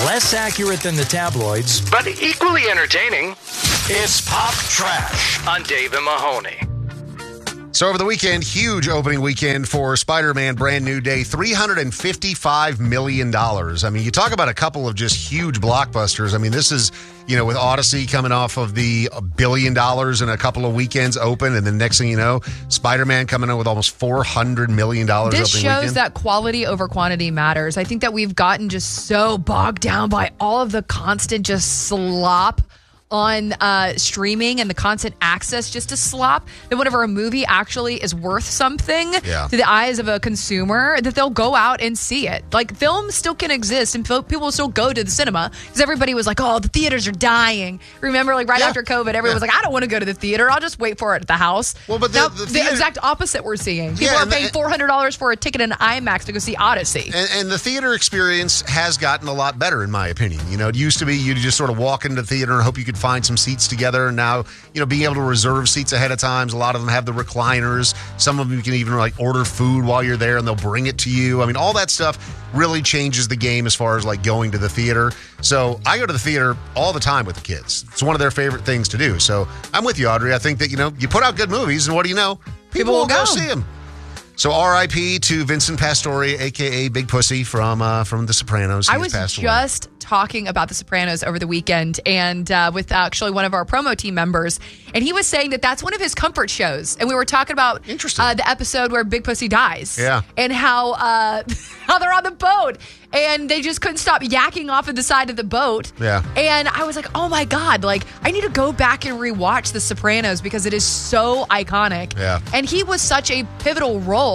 Less accurate than the tabloids, but equally entertaining. It's Pop Trash on Dave and Mahoney. So over the weekend, huge opening weekend for Spider-Man Brand New Day, $355 million. I mean, you talk about a couple of just huge blockbusters. I mean, this is, with Odyssey coming off of the $1 billion in a couple of weekends open, and then next thing you know, Spider-Man coming in with almost $400 million This opening shows weekend. that quality over quantity matters. I think that we've gotten just so bogged down by all of the constant just slop on streaming and the constant access just to slop, that whenever a movie actually is worth something to the eyes of a consumer, that they'll go out and see it. Like, film still can exist and people will still go to the cinema, because everybody was like, oh, the theaters are dying. Remember, like, right after COVID, everyone was like, I don't want to go to the theater. I'll just wait for it at the house. Well, but now, the the exact opposite we're seeing. People are paying $400 for a ticket in IMAX to go see Odyssey. And the theater experience has gotten a lot better, in my opinion. It used to be you'd just sort of walk into the theater and hope you could find some seats together. And now, being able to reserve seats ahead of time, a lot of them have the recliners. Some of them you can even order food while you're there and they'll bring it to you. I mean, all that stuff really changes the game as far as going to the theater. So I go to the theater all the time with the kids. It's one of their favorite things to do. So I'm with you, Audrey. I think that, you put out good movies, and what do you know? People will go see them. So R.I.P. to Vincent Pastore, a.k.a. Big Pussy from The Sopranos. I was just talking about The Sopranos over the weekend, and with actually one of our promo team members, and he was saying that that's one of his comfort shows. And we were talking about the episode where Big Pussy dies. Yeah. And how they're on the boat, and they just couldn't stop yakking off of the side of the boat. Yeah. And I was like, oh my God, I need to go back and rewatch The Sopranos because it is so iconic. Yeah. And he was such a pivotal role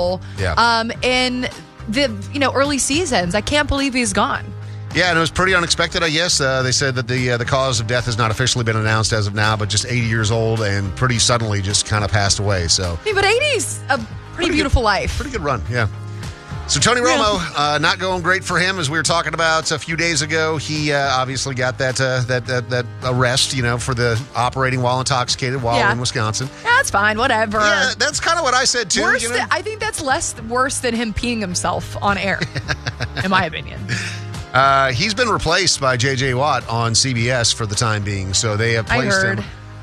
in the early seasons. I can't believe he's gone. Yeah, and it was pretty unexpected, I guess. They said that the cause of death has not officially been announced as of now, but just 80 years old and pretty suddenly just kind of passed away. So, but 80's a pretty beautiful life. Pretty good run, yeah. So Tony Romo, not going great for him, as we were talking about a few days ago. He obviously got that arrest, for the operating while intoxicated while in Wisconsin. Yeah, that's fine, whatever. Yeah, that's kind of what I said too. I think that's less worse than him peeing himself on air, in my opinion. He's been replaced by J.J. Watt on CBS for the time being, so they have placed him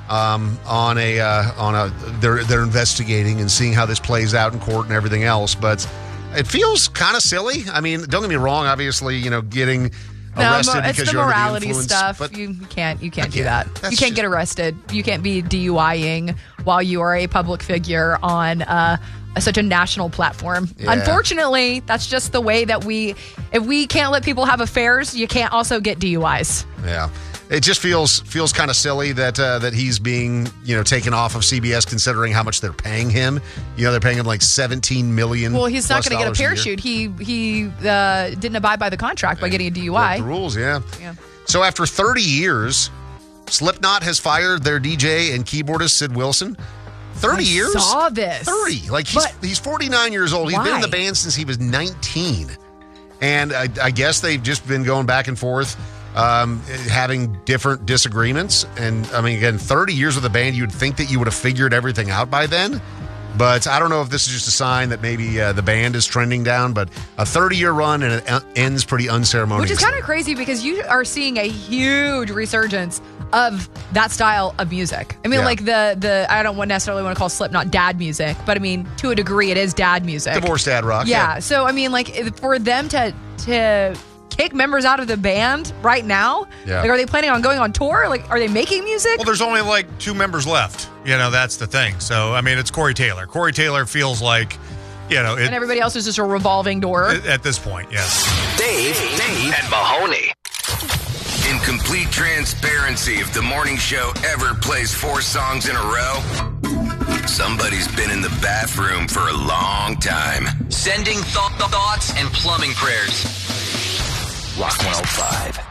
they're investigating and seeing how this plays out in court and everything else, but it feels kind of silly. I mean, don't get me wrong. Obviously, getting arrested because you're under the influence. It's the morality stuff. But you can't do that. You can't get arrested. You can't be DUIing while you are a public figure on such a national platform. Yeah. Unfortunately, that's just the way that if we can't let people have affairs, you can't also get DUIs. Yeah. It just feels kind of silly that he's being taken off of CBS, considering how much they're paying him. They're paying him like $17 million. Well, he's not going to get a parachute. He didn't abide by the contract by getting a DUI. The rules, yeah. So after 30 years, Slipknot has fired their DJ and keyboardist Sid Wilson. 30 years? I saw this. 30. He's 49 years old. He's been in the band since he was 19, and I guess they've just been going back and forth. Having different disagreements. And I mean, again, 30 years with a band, you'd think that you would have figured everything out by then. But I don't know if this is just a sign that maybe the band is trending down, but a 30-year run and it ends pretty unceremoniously. Which is kind of crazy because you are seeing a huge resurgence of that style of music. I mean, the I don't necessarily want to call Slipknot dad music, but I mean, to a degree, it is dad music. Divorced dad rock. Yeah. So, I mean, for them to kick members out of the band right now? Yeah. Are they planning on going on tour? Are they making music? Well, there's only 2 members left. That's the thing. So, I mean, it's Corey Taylor. Corey Taylor feels like, and everybody else is just a revolving door. At this point, yes. Dave and Mahoney. In complete transparency, if the morning show ever plays 4 songs in a row, somebody's been in the bathroom for a long time. Sending thoughts and plumbing prayers. Rock 105.